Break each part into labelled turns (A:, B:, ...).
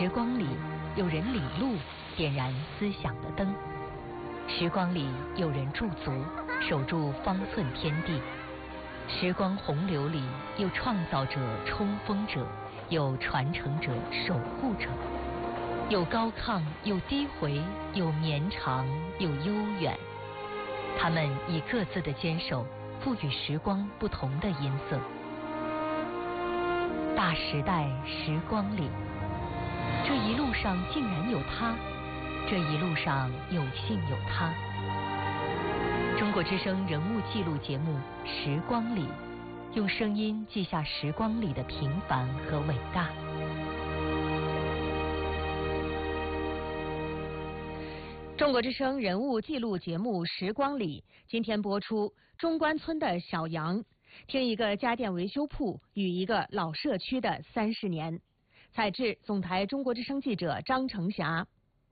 A: 时光里有人领路，点燃思想的灯；时光里有人驻足，守住方寸天地；时光洪流里有创造者、冲锋者，有传承者、守护者，有高亢，有低回，有绵长，有悠远。他们以各自的坚守，赋予时光不同的音色。大时代时光里，这一路上竟然有他，这一路上有幸有他。中国之声人物记录节目《时光里》，用声音记下时光里的平凡和伟大。中国之声人物记录节目《时光里》，今天播出中关村的小杨，听一个家电维修铺与一个老社区的30年。采制总台中国之声记者张成霞。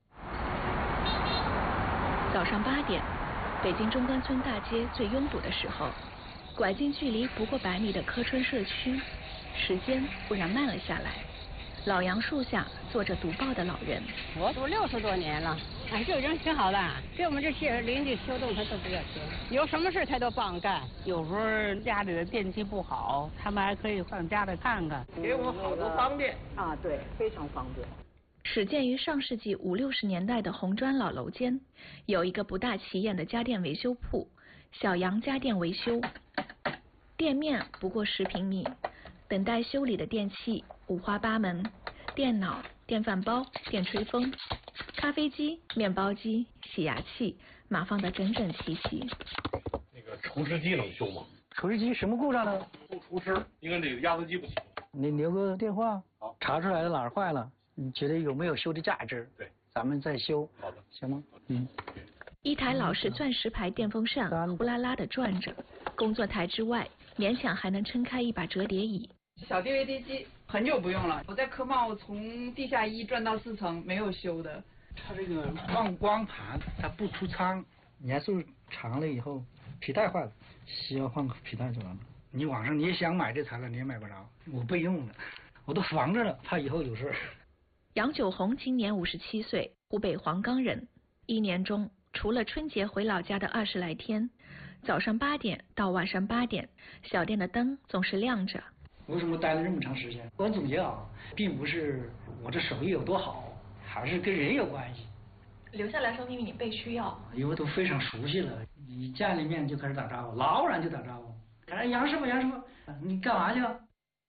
B: 早上8点，北京中关村大街最拥堵的时候，拐进距离不过100米的柯春社区，时间忽然慢了下来。老杨树下坐着读报的老人。
C: 我读60多年了，这人挺好的，给我们这些邻居修动他都比较行，有什么事他都帮干。有时候家里的电器不好，他们还可以上家里看看，
D: 给我们好多方便
C: 啊，对，非常方便。
B: 始建于上世纪50、60年代的红砖老楼间，有一个不大起眼的家电维修铺——小杨家电维修。店面不过10平米，等待修理的电器五花八门：电脑、电饭煲、电吹风、咖啡机、面包机、洗牙器，码放得整整齐齐。
E: 那个厨师机能修吗？
D: 厨师机什么故障呢？
E: 厨师应该这个压缩机不行。
D: 你留个电话，
E: 好，
D: 查出来哪儿坏了，你觉得有没有修的价值？
E: 对，
D: 咱们再修。
E: 好的，
D: 行吗？
B: 一台老式钻石牌电风扇呼啦啦地转着，工作台之外勉强还能撑开一把折叠椅。
F: 小 DVD 机很久不用了，我在科贸从地下1转到4层没有修的。
D: 它这个放光盘它不出仓，年数长了以后皮带坏了，需要换个皮带就完了。你网上你也想买这材料你也买不着，我备用的，我都防着了，怕以后有事。
B: 杨九红今年57岁，湖北黄冈人。1年中除了春节回老家的20来天，早上8点到晚上8点，小店的灯总是亮着。
D: 为什么待了这么长时间？我总结啊，并不是我这手艺有多好，还是跟人有关系。
B: 留下来说明你被需要，
D: 因为都非常熟悉了，一见了面就开始打招呼，老远就打招呼。杨师傅，杨师傅，你干嘛去了？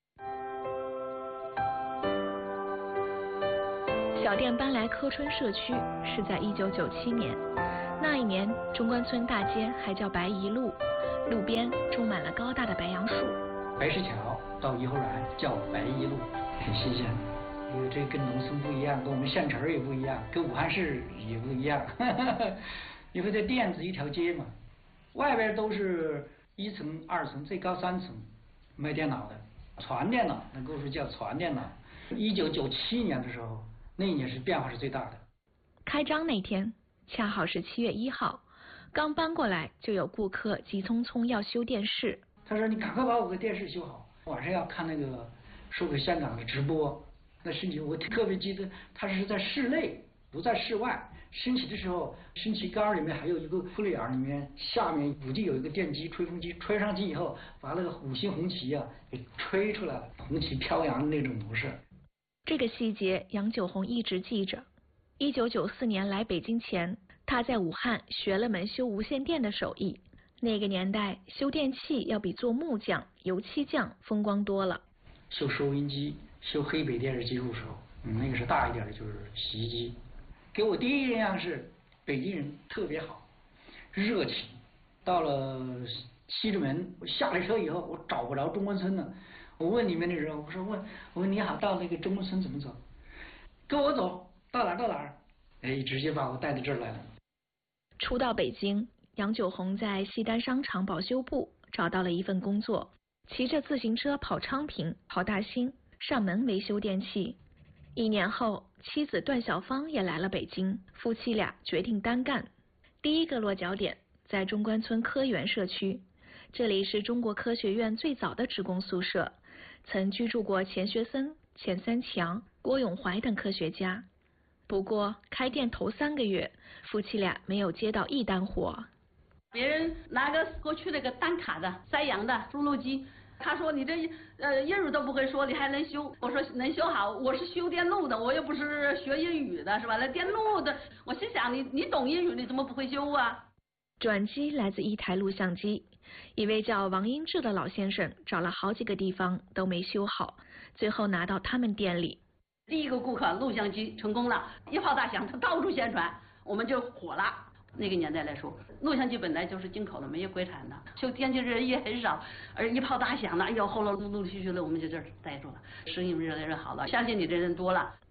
B: 小店搬来柯春社区是在1997年，那一年中关村大街还叫白宜路，路边种满了高大的白杨树。
D: 白石桥到颐和园叫白宜路，很新鲜。因为这跟农村不一样，跟我们县城也不一样，跟武汉市也不一样。因为这店子一条街嘛，外边都是1层、2层，最高3层卖电脑的，传电脑，那故事叫传电脑。1997年的时候，那一年是变化是最大的。
B: 开张那天恰好是7月1号，刚搬过来就有顾客急匆匆要修电视。
D: 他说：“你赶快把我个电视修好，晚上要看那个说给县长的直播。”那升旗我特别记得，它是在室内，不在室外。升旗的时候，升旗杆里面还有一个窟窿眼，里面下面估计有一个电机、吹风机，吹上去以后，把那个5星红旗啊给吹出来了，红旗飘扬的那种模式。
B: 这个细节杨九红一直记着。1994年来北京前，他在武汉学了门修无线电的手艺。那个年代修电器要比做木匠、油漆匠风光多了。
D: 修收音机、修黑白电视机入手，那个是大一点的，就是洗衣机。给我第一印象是北京人特别好，热情。到了西直门，我下了车以后，我找不着中关村呢。我问里面的人，我说你好，到那个中关村怎么走？跟我走，到哪儿到哪儿？直接把我带到这儿来了。
B: 初到北京，杨九红在西单商场保修部找到了一份工作。骑着自行车跑昌平、跑大兴，上门维修电器。1年后，妻子段小芳也来了北京，夫妻俩决定单干。第一个落脚点在中关村科园社区，这里是中国科学院最早的职工宿舍，曾居住过钱学森、钱三强、 郭永怀等科学家。不过开店头3个月，夫妻俩没有接到一单活。
G: 别人拿个过去那个单卡的塞洋的猪肉机，他说你这英语都不会说，你还能修？我说能修好，我是修电路的，我又不是学英语的，是吧？那电路的，我心想你懂英语，你怎么不会修啊？
B: 转机来自一台录像机，一位叫王英志的老先生找了好几个地方都没修好，最后拿到他们店里。
G: 第一个顾客录像机成功了，一炮大响，他到处宣传，我们就火了。那个年代来说，录像机本来就是进口的，没有国产的，修电器人也很少，而一炮大响了，哎呦，后来陆陆续续的，我们就这儿待住了，生意越来越好了，相信你的人多了。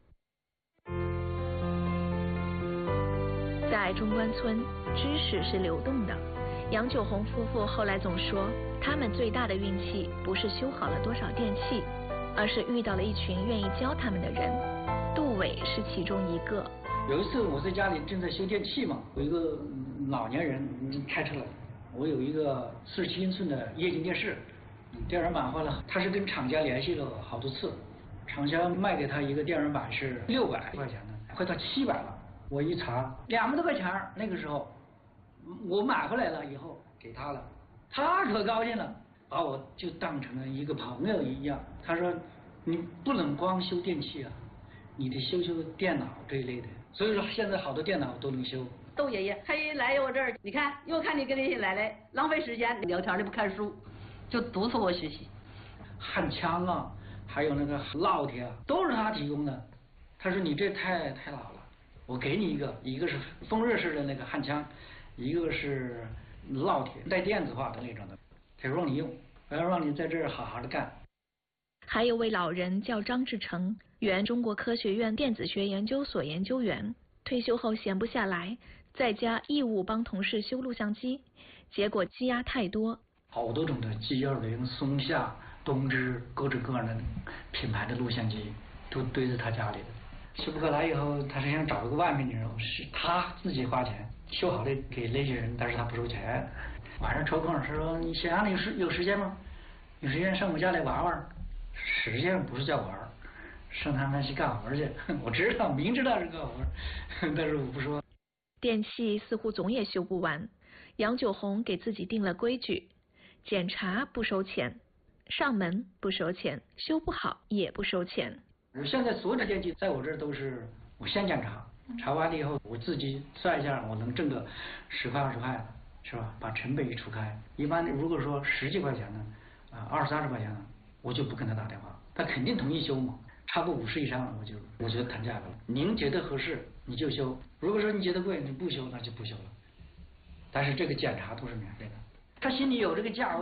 B: 在中关村，知识是流动的。杨九红夫妇后来总说，他们最大的运气不是修好了多少电器，而是遇到了一群愿意教他们的人。杜伟是其中一个。
D: 有一次我在家里正在修电器嘛，有一个老年人开车来，我有一个47英寸的液晶电视，电源板坏了，他是跟厂家联系了好多次，厂家卖给他一个电源板是600块钱的，快到700了。我一查200多块钱，那个时候我买回来了以后给他了，他可高兴了，把我就当成了一个朋友一样。他说你不能光修电器啊，你得修电脑这一类的。所以说现在好多电脑都能修。
G: 窦爷爷他一来我这儿，你看又看你跟那些奶奶浪费时间聊天，你不看书，就督促我学习。
D: 焊枪啊，还有那个烙铁啊，都是他提供的。他说你这太老了，我给你一个是风热式的那个焊枪，一个是烙铁带电子化的那种的，他说让你用，我要让你在这儿好好的干。
B: 还有位老人叫张志成，原中国科学院电子学研究所研究员，退休后闲不下来，在家义务帮同事修录像机，结果积压太多，
D: 好多种的G10、松下、东芝各种各样的品牌的录像机都堆在他家里的。修不过来以后，他是想找一个外面的人，是他自己花钱修好了给那些人，但是他不收钱。晚上抽空他说你想让你有时间吗？有时间上我家来玩玩。实际上不是叫玩，上他们去干活去。我知道，明知道是干活，但是我不说。
B: 电器似乎总也修不完，杨九红给自己定了规矩：检查不收钱，上门不收钱，修不好也不收钱。
D: 现在所有的电器在我这儿都是我先检查，查完了以后我自己算一下，我能挣个10块20块，是吧？把成本一除开，一般如果说10几块钱呢，20、30块钱呢，我就不跟他打电话，他肯定同意修嘛。超过50以上了，我就谈价格了。您觉得合适你就修，如果说你觉得贵你不修那就不修了。但是这个检查都是免费的，他心里有这个价。